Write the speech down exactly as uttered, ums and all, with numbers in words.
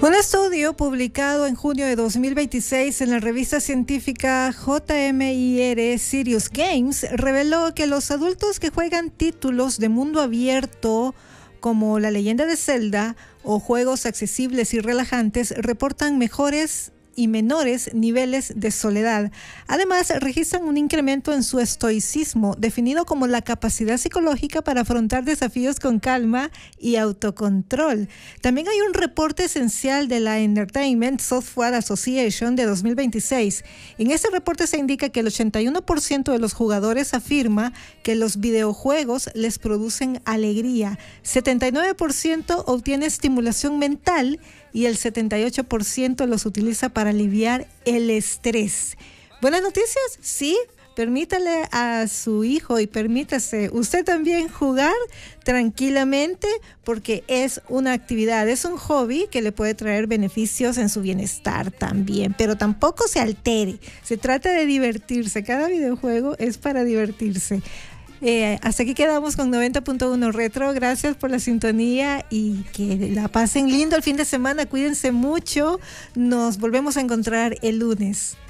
Un estudio publicado en junio de dos mil veintiséis en la revista científica J M I R Serious Games reveló que los adultos que juegan títulos de mundo abierto como La Leyenda de Zelda o juegos accesibles y relajantes reportan mejores y menores niveles de soledad. Además, registran un incremento en su estoicismo, definido como la capacidad psicológica para afrontar desafíos con calma y autocontrol. También hay un reporte esencial de la Entertainment Software Association de dos mil veintiséis. En este reporte se indica que el ochenta y uno por ciento de los jugadores afirma que los videojuegos les producen alegría, setenta y nueve por ciento obtiene estimulación mental y el setenta y ocho por ciento los utiliza para aliviar el estrés. ¿Buenas noticias? Sí. Permítale a su hijo y permítase usted también jugar tranquilamente, porque es una actividad, es un hobby que le puede traer beneficios en su bienestar también, pero tampoco se altere. Se trata de divertirse. Cada videojuego es para divertirse. Eh, hasta aquí quedamos con noventa punto uno Retro. Gracias por la sintonía y que la pasen lindo el fin de semana. Cuídense mucho. Nos volvemos a encontrar el lunes.